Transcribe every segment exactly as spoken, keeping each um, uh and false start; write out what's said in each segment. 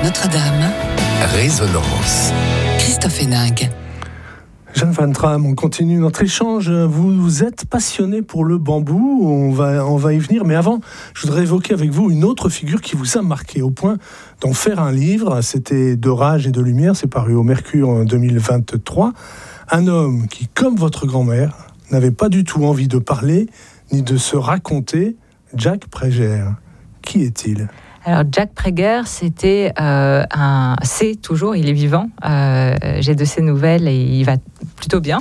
Notre-Dame. Résonance. Christophe Héninck. Jeanne Van Tram, on continue notre échange. Vous êtes passionné pour le bambou, on va, on va y venir. Mais avant, je voudrais évoquer avec vous une autre figure qui vous a marqué au point d'en faire un livre. C'était De rage et de lumière, c'est paru au Mercure en deux mille vingt-trois. Un homme qui, comme votre grand-mère, n'avait pas du tout envie de parler ni de se raconter, Jack Praeger. Qui est-il ? Alors Jack Praeger, c'était euh, un, c'est toujours, il est vivant. Euh, j'ai de ses nouvelles et il va plutôt bien.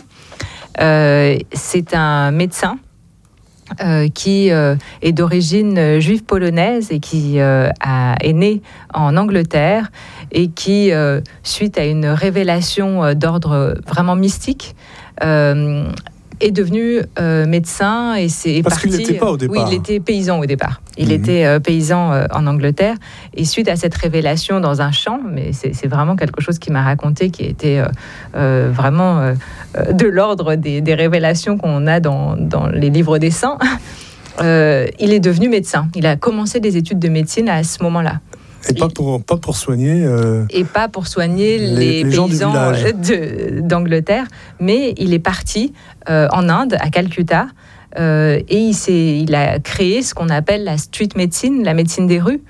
Euh, c'est un médecin euh, qui euh, est d'origine juive polonaise et qui euh, a, est né en Angleterre et qui, euh, suite à une révélation d'ordre vraiment mystique, euh, est devenu euh, médecin et c'est Parce parti. qu'il n'était pas au départ. Oui, il était paysan au départ. Il mmh. était euh, paysan euh, en Angleterre. Et suite à cette révélation dans un champ, mais c'est, c'est vraiment quelque chose qu'il m'a raconté, qui était euh, euh, vraiment euh, de l'ordre des, des révélations qu'on a dans, dans les livres des saints, euh, il est devenu médecin. Il a commencé des études de médecine à ce moment-là. Et pas pour, pas pour soigner... Euh, et pas pour soigner les, les, les paysans de, d'Angleterre, mais il est parti euh, en Inde, à Calcutta, euh, et il, s'est, il a créé ce qu'on appelle la street medicine, la médecine des rues,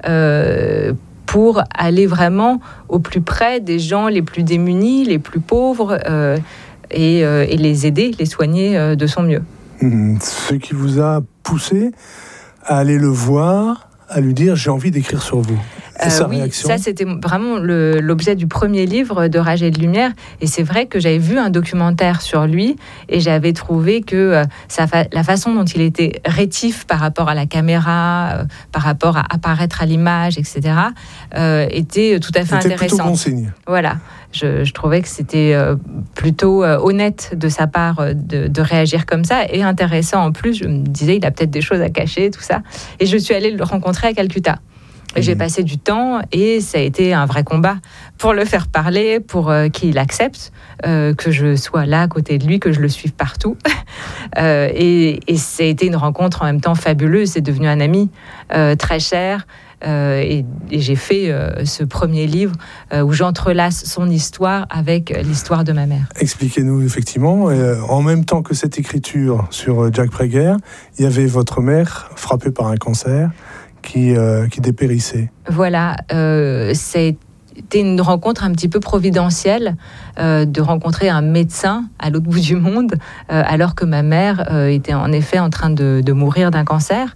euh, pour aller vraiment au plus près des gens les plus démunis, les plus pauvres, euh, et, euh, et les aider, les soigner euh, de son mieux. Mmh, ce qui vous a poussé à aller le voir, à lui dire « j'ai envie d'écrire sur vous ». C'est euh, sa oui, réaction. Ça, c'était vraiment le, l'objet du premier livre, De rage et de lumière. Et c'est vrai que j'avais vu un documentaire sur lui et j'avais trouvé que euh, sa fa- la façon dont il était rétif par rapport à la caméra, euh, par rapport à apparaître à l'image, et cetera, euh, était tout à fait c'était intéressant. C'était plutôt bon signe. Voilà. Je, je trouvais que c'était euh, plutôt euh, honnête de sa part euh, de, de réagir comme ça et intéressant en plus. Je me disais, il a peut-être des choses à cacher, tout ça. Et je suis allée le rencontrer à Calcutta. Et mmh. j'ai passé du temps et ça a été un vrai combat pour le faire parler, pour euh, qu'il accepte euh, que je sois là à côté de lui, que je le suive partout. euh, et, et ça a été une rencontre en même temps fabuleuse. C'est devenu un ami euh, très cher. Euh, et, et j'ai fait euh, ce premier livre euh, où j'entrelace son histoire avec l'histoire de ma mère. Expliquez-nous effectivement, euh, en même temps que cette écriture sur euh, Jack Praeger, il y avait votre mère frappée par un cancer qui, euh, qui dépérissait. Voilà, euh, c'est C'était une rencontre un petit peu providentielle, euh, de rencontrer un médecin à l'autre bout du monde, euh, alors que ma mère euh, était en effet en train de, de mourir d'un cancer.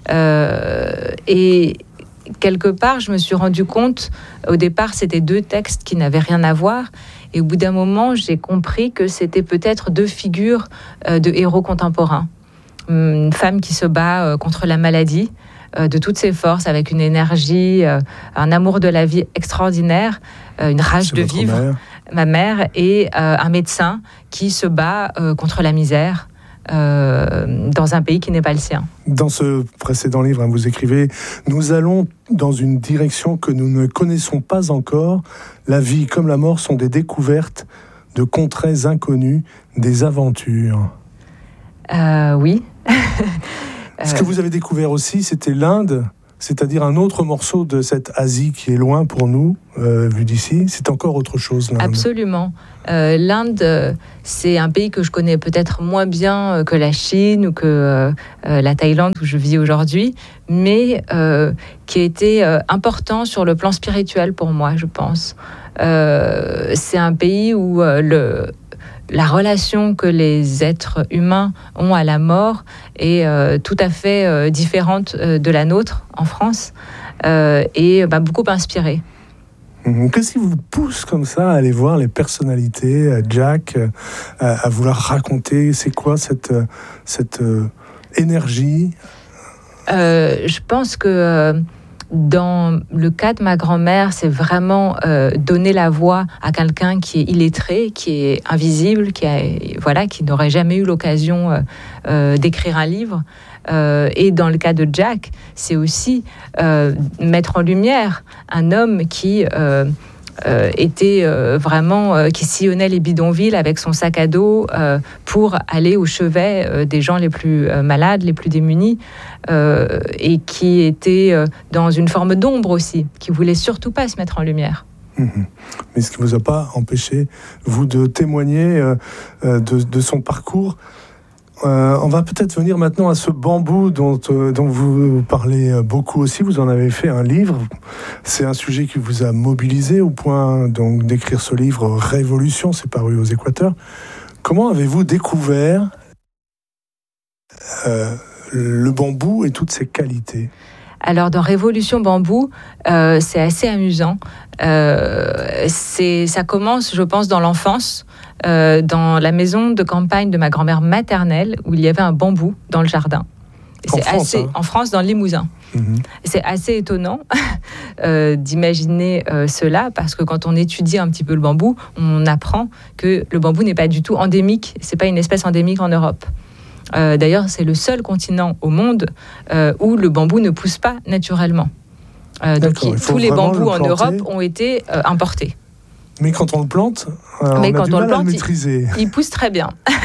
Euh, et quelque part, je me suis rendu compte, au départ, c'était deux textes qui n'avaient rien à voir. Et au bout d'un moment, j'ai compris que c'était peut-être deux figures euh, de héros contemporains. Une femme qui se bat euh, contre la maladie, euh, de toutes ses forces, avec une énergie, euh, un amour de la vie extraordinaire, euh, une rage C'est de votre vivre, mère. ma mère, et euh, un médecin qui se bat euh, contre la misère, Euh, dans un pays qui n'est pas le sien. Dans ce précédent livre, hein, vous écrivez « Nous allons dans une direction que nous ne connaissons pas encore. La vie comme la mort sont des découvertes de contrées inconnues, des aventures. Euh, » Oui. Ce que vous avez découvert aussi, c'était l'Inde, c'est-à-dire un autre morceau de cette Asie qui est loin pour nous, euh, vu d'ici. C'est encore autre chose, l'Inde. Absolument. Euh, L'Inde, euh, c'est un pays que je connais peut-être moins bien euh, que la Chine ou que euh, euh, la Thaïlande où je vis aujourd'hui, mais euh, qui a été euh, important sur le plan spirituel pour moi, je pense. Euh, c'est un pays où euh, le... la relation que les êtres humains ont à la mort est euh, tout à fait euh, différente euh, de la nôtre en France euh, et bah, beaucoup inspirée. Qu'est-ce qui vous pousse comme ça à aller voir les personnalités, Jack, à, à vouloir raconter, c'est quoi cette, cette euh, énergie ? euh, Je pense que euh, dans le cas de ma grand-mère, c'est vraiment euh, donner la voix à quelqu'un qui est illettré, qui est invisible, qui, a, voilà, qui n'aurait jamais eu l'occasion euh, euh, d'écrire un livre. Euh, et dans le cas de Jack, c'est aussi euh, mettre en lumière un homme qui euh, euh, était euh, vraiment euh, qui sillonnait les bidonvilles avec son sac à dos euh, pour aller au chevet euh, des gens les plus euh, malades, les plus démunis, euh, et qui était euh, dans une forme d'ombre aussi, qui voulait surtout pas se mettre en lumière. Mmh. Mais ce qui ne vous a pas empêché, vous, de témoigner euh, de, de son parcours. Euh, on va peut-être venir maintenant à ce bambou dont, euh, dont vous parlez beaucoup aussi. Vous en avez fait un livre. C'est un sujet qui vous a mobilisé au point donc, d'écrire ce livre « Révolution », c'est paru aux Équateurs. Comment avez-vous découvert euh, le bambou et toutes ses qualités ? Alors, dans Révolution Bambou, euh, c'est assez amusant. Euh, c'est, ça commence, je pense, dans l'enfance, euh, dans la maison de campagne de ma grand-mère maternelle, où il y avait un bambou dans le jardin. En c'est France, assez, hein. En France, dans le Limousin. Mmh. C'est assez étonnant euh, d'imaginer euh, cela, parce que quand on étudie un petit peu le bambou, on apprend que le bambou n'est pas du tout endémique. C'est pas une espèce endémique en Europe. Euh, d'ailleurs, c'est le seul continent au monde euh, où le bambou ne pousse pas naturellement. Euh, donc, il, tous les bambous en Europe ont été euh, importés. Mais quand on le plante, euh, Mais on quand a du on mal le plante, à le maîtriser. Il, il pousse très bien.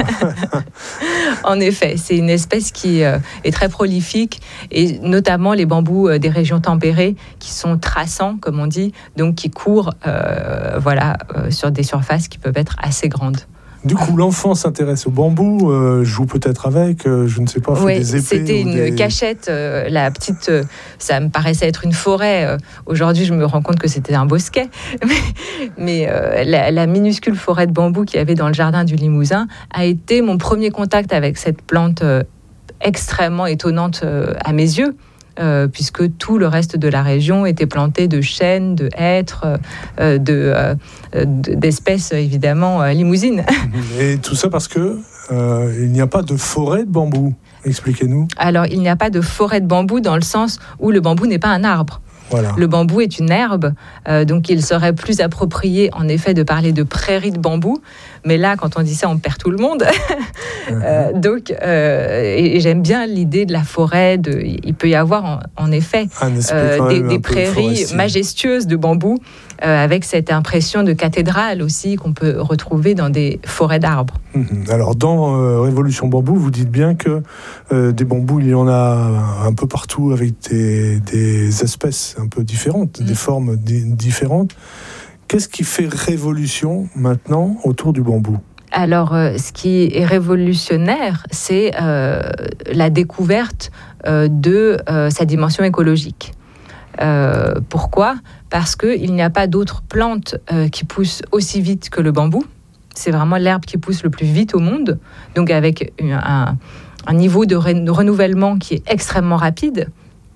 En effet, c'est une espèce qui euh, est très prolifique, et notamment les bambous euh, des régions tempérées, qui sont traçants, comme on dit, donc qui courent euh, voilà, euh, sur des surfaces qui peuvent être assez grandes. Du coup, l'enfant s'intéresse au bambou, euh, joue peut-être avec, euh, je ne sais pas, fait oui, des épées. C'était une des... cachette, euh, la petite, euh, ça me paraissait être une forêt. Euh, aujourd'hui, je me rends compte que c'était un bosquet. Mais, mais euh, la, la minuscule forêt de bambou qu'il y avait dans le jardin du Limousin a été mon premier contact avec cette plante euh, extrêmement étonnante euh, à mes yeux. Euh, puisque tout le reste de la région était planté de chênes, de hêtres, euh, de, euh, de, d'espèces évidemment euh, limousines. Et tout ça parce que euh, il n'y a pas de forêt de bambou. Expliquez-nous. Alors, il n'y a pas de forêt de bambou dans le sens où le bambou n'est pas un arbre. Voilà. Le bambou est une herbe, euh, donc il serait plus approprié en effet de parler de prairie de bambou. Mais là, quand on dit ça, on perd tout le monde. euh, donc, euh, et, et j'aime bien l'idée de la forêt. De, il peut y avoir en, en effet euh, des, des prairies majestueuses de bambou, euh, avec cette impression de cathédrale aussi qu'on peut retrouver dans des forêts d'arbres. Mmh. Alors, dans euh, Révolution Bambou, vous dites bien que euh, des bambous, il y en a un peu partout avec des, des espèces un peu différentes, mmh. des formes di- différentes. Qu'est-ce qui fait révolution maintenant autour du bambou ? Alors, euh, ce qui est révolutionnaire, c'est euh, la découverte euh, de euh, sa dimension écologique. Euh, pourquoi ? Parce qu'il n'y a pas d'autres plantes euh, qui poussent aussi vite que le bambou. C'est vraiment l'herbe qui pousse le plus vite au monde, donc avec un, un niveau de re- renouvellement qui est extrêmement rapide.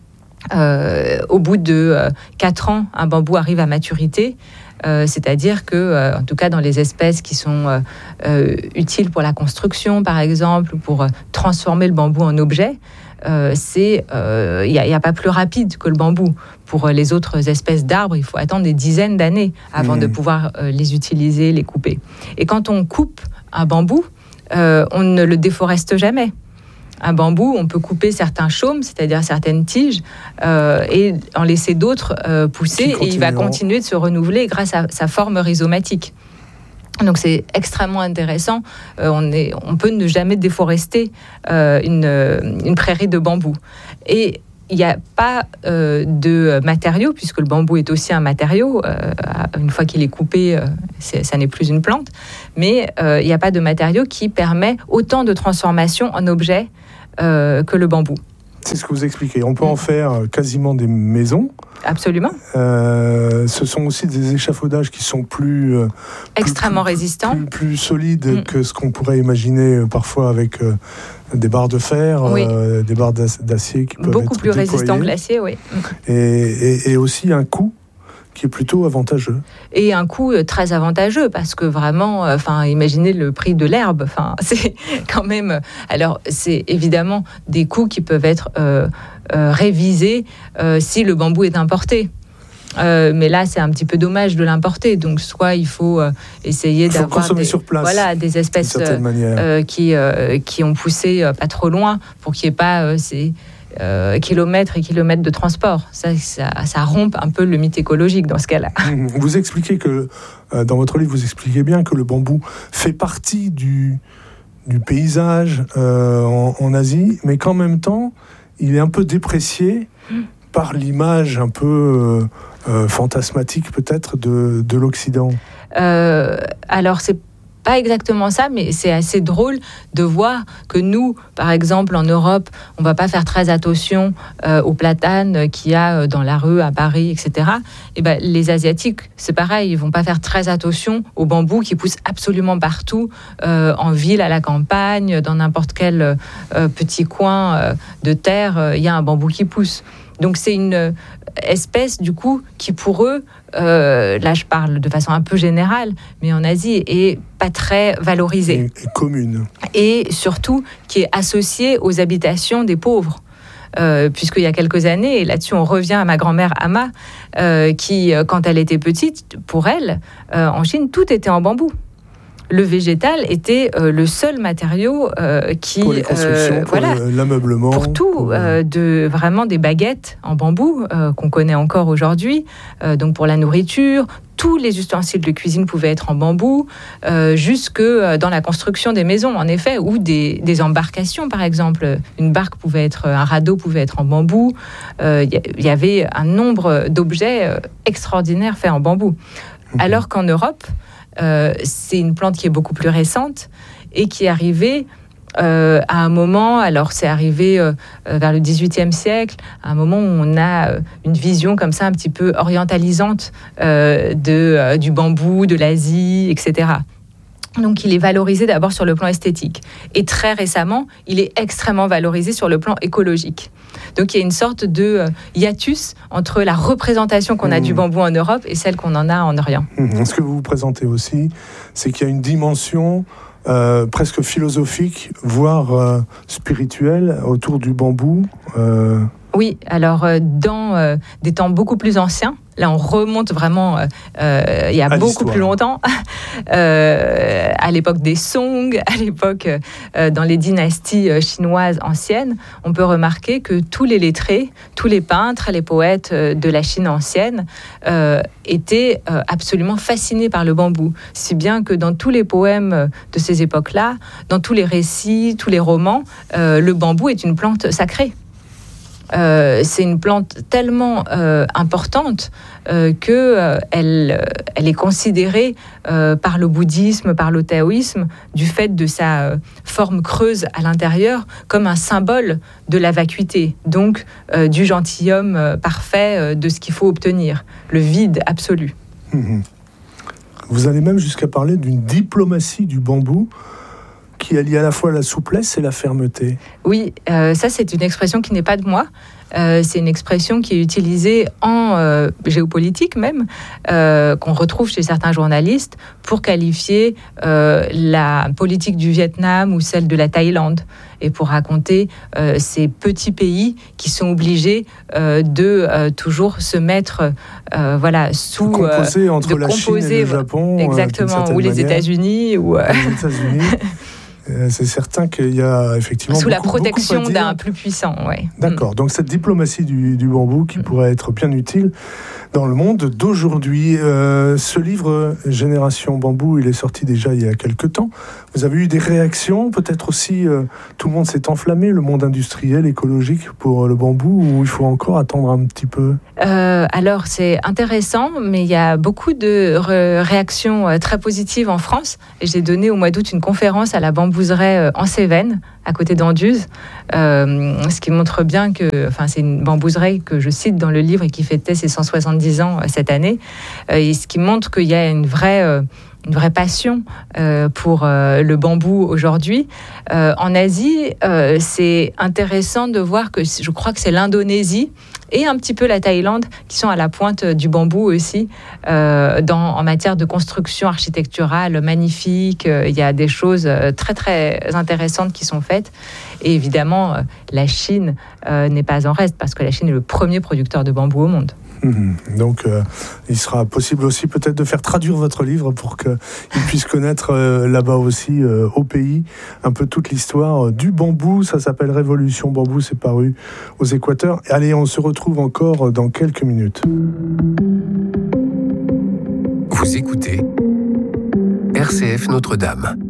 Euh, au bout de euh, quatre ans, un bambou arrive à maturité. Euh, c'est-à-dire que, euh, en tout cas dans les espèces qui sont euh, euh, utiles pour la construction, par exemple, pour euh, transformer le bambou en objet, euh, c'est, euh, y a, y a pas plus rapide que le bambou. Pour euh, les autres espèces d'arbres, il faut attendre des dizaines d'années avant mmh. de pouvoir euh, les utiliser, les couper. Et quand on coupe un bambou, euh, on ne le déforeste jamais. Un bambou, on peut couper certains chaumes, c'est-à-dire certaines tiges, euh, et en laisser d'autres euh, pousser, et il va continuer de se renouveler grâce à sa forme rhizomatique. Donc c'est extrêmement intéressant. Euh, on, est, on peut ne jamais déforester euh, une, une prairie de bambou. Et il n'y a pas euh, de matériaux, puisque le bambou est aussi un matériau. Euh, une fois qu'il est coupé, euh, c'est, ça n'est plus une plante. Mais euh, il n'y a pas de matériau qui permet autant de transformation en objet euh, que le bambou. C'est ce que vous expliquez. On peut en faire quasiment des maisons. Absolument. Euh, ce sont aussi des échafaudages qui sont plus... Euh, extrêmement plus, résistants. Plus, plus solides mmh. que ce qu'on pourrait imaginer euh, parfois avec euh, des barres de fer, oui. euh, des barres d'acier qui peuvent beaucoup être plus déployées. résistants que l'acier, oui. Et, et, et aussi un coût qui est plutôt avantageux. Et un coût très avantageux, parce que vraiment, enfin, imaginez le prix de l'herbe, enfin, c'est quand même... Alors, c'est évidemment des coûts qui peuvent être euh, euh, révisés euh, si le bambou est importé. Euh, mais là, c'est un petit peu dommage de l'importer. Donc, soit il faut euh, essayer il faut d'avoir consommer des, sur place, voilà, des espèces euh, euh, qui, euh, qui ont poussé euh, pas trop loin, pour qu'il n'y ait pas... Euh, ces, euh, kilomètres et kilomètres de transport. Ça, ça, ça rompt un peu le mythe écologique dans ce cas-là. Vous expliquez que, euh, dans votre livre, vous expliquez bien que le bambou fait partie du, du paysage euh, en, en Asie, mais qu'en même temps, il est un peu déprécié mmh. par l'image un peu euh, euh, fantasmatique peut-être de, de l'Occident. Euh, alors, c'est pas exactement ça, mais c'est assez drôle de voir que nous, par exemple, en Europe, on va pas faire très attention euh, aux platanes qu'il y a dans la rue à Paris, et cetera. Et ben, les Asiatiques, c'est pareil, ils vont pas faire très attention aux bambous qui poussent absolument partout, euh, en ville, à la campagne, dans n'importe quel euh, petit coin euh, de terre, il euh, y a un bambou qui pousse. Donc c'est une espèce, du coup, qui pour eux, euh, là je parle de façon un peu générale, mais en Asie, est pas très valorisée. Et, et commune. Et surtout, qui est associée aux habitations des pauvres. Euh, puisqu'il y a quelques années, et là-dessus on revient à ma grand-mère Ama, euh, qui, quand elle était petite, pour elle, euh, en Chine, tout était en bambou. Le végétal était euh, le seul matériau euh, qui... Pour les constructions, euh, pour voilà, l'ameublement. Pour tout, pour... Euh, de, vraiment des baguettes en bambou euh, qu'on connaît encore aujourd'hui, euh, donc pour la nourriture. Tous les ustensiles de cuisine pouvaient être en bambou, euh, jusque dans la construction des maisons, en effet, ou des, des embarcations, par exemple. Une barque pouvait être, un radeau pouvait être en bambou. Il euh, y, y avait un nombre d'objets extraordinaires faits en bambou. Mmh. Alors qu'en Europe, euh, c'est une plante qui est beaucoup plus récente et qui est arrivée Euh, à un moment, alors c'est arrivé euh, vers le dix-huitième siècle, à un moment où on a euh, une vision comme ça un petit peu orientalisante euh, de, euh, du bambou, de l'Asie, et cetera. Donc il est valorisé d'abord sur le plan esthétique. Et très récemment, il est extrêmement valorisé sur le plan écologique. Donc il y a une sorte de euh, hiatus entre la représentation qu'on a mmh. du bambou en Europe et celle qu'on en a en Orient. Mmh. Ce que vous vous présentez aussi, c'est qu'il y a une dimension Euh, presque philosophique, voire euh, spirituelle autour du bambou. Euh... Oui, alors euh, dans euh, des temps beaucoup plus anciens, là on remonte vraiment euh, euh, il y a à beaucoup l'histoire. Plus longtemps, euh, à l'époque des Song, à l'époque euh, dans les dynasties euh, chinoises anciennes, on peut remarquer que tous les lettrés, tous les peintres, les poètes euh, de la Chine ancienne euh, étaient euh, absolument fascinés par le bambou, si bien que dans tous les poèmes de ces époques-là, dans tous les récits, tous les romans, euh, le bambou est une plante sacrée. Euh, c'est une plante tellement euh, importante euh, qu'elle euh, elle est considérée euh, par le bouddhisme, par le taoïsme, du fait de sa euh, forme creuse à l'intérieur, comme un symbole de la vacuité, donc euh, du gentilhomme euh, parfait, euh, de ce qu'il faut obtenir, le vide absolu. Mmh. Vous allez même jusqu'à parler d'une diplomatie du bambou qui allie à la fois la souplesse et la fermeté. Oui, euh, ça c'est une expression qui n'est pas de moi. Euh, c'est une expression qui est utilisée en euh, géopolitique même, euh, qu'on retrouve chez certains journalistes pour qualifier euh, la politique du Vietnam ou celle de la Thaïlande et pour raconter euh, ces petits pays qui sont obligés euh, de euh, toujours se mettre euh, voilà, sous... Composer euh, entre la composer, Chine et le Japon. Exactement, ou les manière. États-Unis. Ou, euh... les États-Unis. C'est certain qu'il y a effectivement sous beaucoup, la protection beaucoup d'un plus puissant, ouais. D'accord. Donc cette diplomatie du, du bambou qui mm. pourrait être bien utile dans le monde d'aujourd'hui. Euh, ce livre Génération Bambou, il est sorti déjà il y a quelques temps. Vous avez eu des réactions, peut-être aussi euh, tout le monde s'est enflammé, le monde industriel, écologique pour le bambou, ou il faut encore attendre un petit peu? euh, Alors c'est intéressant, mais il y a beaucoup de re- réactions euh, très positives en France. Et j'ai donné au mois d'août une conférence à la bambouserie euh, en Cévennes, à côté d'Anduze, euh, ce qui montre bien que, enfin, c'est une bambouserie que je cite dans le livre et qui fêtait ses cent soixante-dix ans euh, cette année, euh, et ce qui montre qu'il y a une vraie, euh, une vraie passion euh, pour euh, le bambou aujourd'hui. Euh, en Asie, euh, c'est intéressant de voir que je crois que c'est l'Indonésie et un petit peu la Thaïlande qui sont à la pointe du bambou aussi, euh, dans, en matière de construction architecturale magnifique. Il y a des choses très très intéressantes qui sont faites. Et évidemment, la Chine euh, n'est pas en reste parce que la Chine est le premier producteur de bambou au monde. Mmh. Donc, euh, il sera possible aussi peut-être de faire traduire votre livre pour qu'ils puissent connaître euh, là-bas aussi, euh, au pays, un peu toute l'histoire euh, du bambou. Ça s'appelle Révolution Bambou, c'est paru aux Équateurs. Allez, on se retrouve encore dans quelques minutes. Vous écoutez R C F Notre-Dame.